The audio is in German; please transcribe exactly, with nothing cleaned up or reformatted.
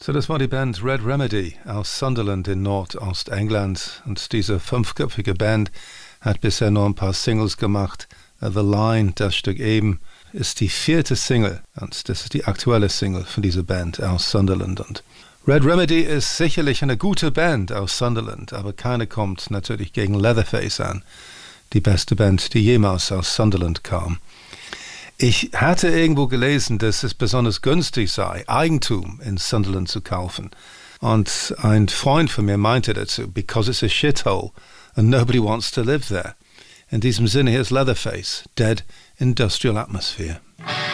So, das war die Band Red Remedy aus Sunderland in Nordostengland. Und diese fünfköpfige Band hat bisher nur ein paar Singles gemacht. Uh, The Line, das Stück eben, ist die vierte Single. Und das ist die aktuelle Single von dieser Band aus Sunderland. Und Red Remedy ist sicherlich eine gute Band aus Sunderland, aber keine kommt natürlich gegen Leatherface an. Die beste Band, die jemals aus Sunderland kam. Ich hatte irgendwo gelesen, dass es besonders günstig sei, Eigentum in Sunderland zu kaufen. Und ein Freund von mir meinte dazu, because it's a shithole and nobody wants to live there. In diesem Sinne, here's Leatherface, Dead Industrial Atmosphere.